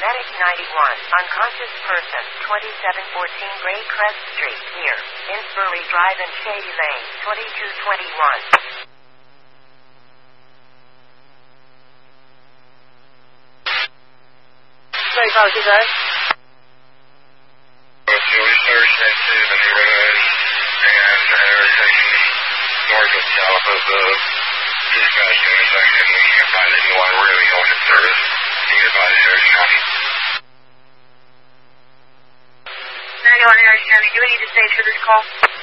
Medic 91, unconscious person, 2714 Gray Crest Street, near Innsbury Drive and Shady Lane, 2221. 35, she's there. So we searched into the neighborhood and everything north and south of the dispatch intersection. We can't find anyone really going in service nearby the Harris County. 91 Harris County, do we need to stage for this call?